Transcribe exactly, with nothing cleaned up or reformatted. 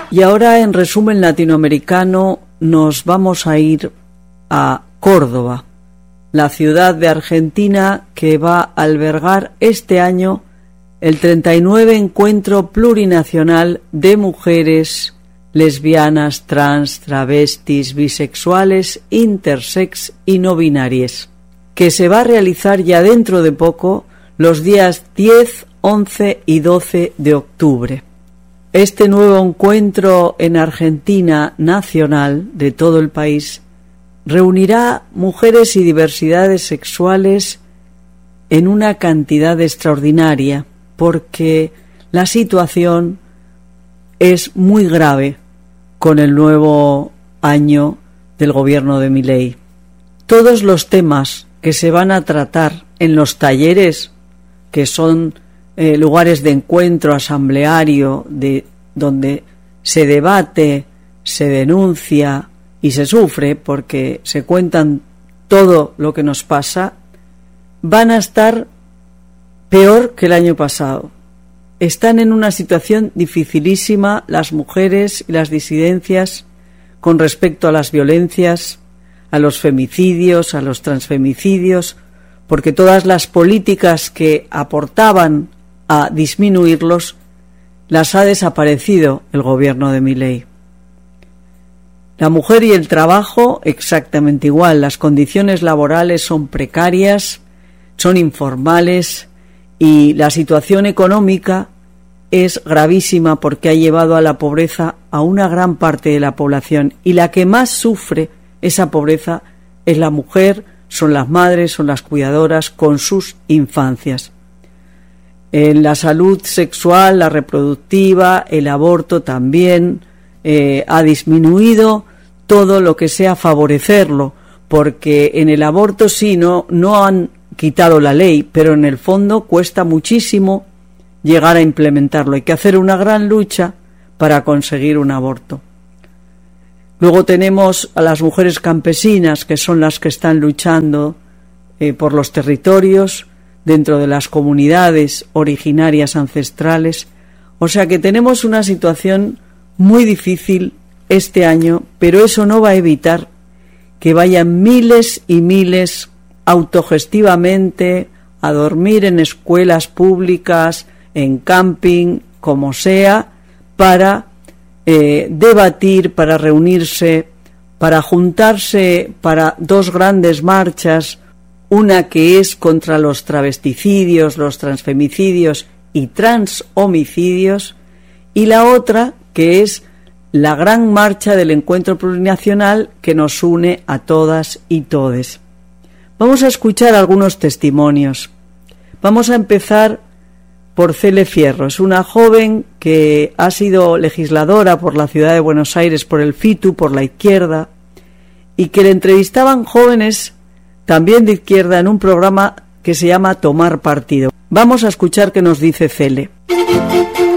Y ahora, en resumen latinoamericano, nos vamos a ir a Córdoba, la ciudad de Argentina que va a albergar este año el treinta y nueve Encuentro Plurinacional de Mujeres Lesbianas, Trans, Travestis, Bisexuales, Intersex y No Binarias, que se va a realizar ya dentro de poco, los días diez, once y doce de octubre. Este nuevo encuentro en Argentina nacional de todo el país reunirá mujeres y diversidades sexuales en una cantidad extraordinaria, porque la situación es muy grave con el nuevo año del gobierno de Milei. Todos los temas que se van a tratar en los talleres, que son eh, lugares de encuentro asambleario, de donde se debate, se denuncia y se sufre, porque se cuentan todo lo que nos pasa, van a estar peor que el año pasado. Están en una situación dificilísima las mujeres y las disidencias con respecto a las violencias, a los femicidios, a los transfemicidios, porque todas las políticas que aportaban a disminuirlos las ha desaparecido el gobierno de Milei. La mujer y el trabajo exactamente igual. Las condiciones laborales son precarias, son informales y la situación económica es gravísima porque ha llevado a la pobreza a una gran parte de la población, y la que más sufre esa pobreza es la mujer, son las madres, son las cuidadoras con sus infancias. En la salud sexual, la reproductiva, el aborto también eh, ha disminuido todo lo que sea favorecerlo, porque en el aborto sí, no, no han quitado la ley, pero en el fondo cuesta muchísimo llegar a implementarlo. Hay que hacer una gran lucha para conseguir un aborto. Luego tenemos a las mujeres campesinas, que son las que están luchando eh, por los territorios dentro de las comunidades originarias ancestrales. O sea que tenemos una situación muy difícil este año, pero eso no va a evitar que vayan miles y miles autogestivamente a dormir en escuelas públicas, en camping, como sea, para eh, debatir, para reunirse, para juntarse para dos grandes marchas, una que es contra los travesticidios, los transfemicidios y transhomicidios, y la otra que es la gran marcha del Encuentro Plurinacional que nos une a todas y todes. Vamos a escuchar algunos testimonios. Vamos a empezar por Cele Fierro. Es una joven que ha sido legisladora por la ciudad de Buenos Aires, por el FITU, por la izquierda, y que le entrevistaban jóvenes también de izquierda en un programa que se llama Tomar Partido. Vamos a escuchar qué nos dice Cele.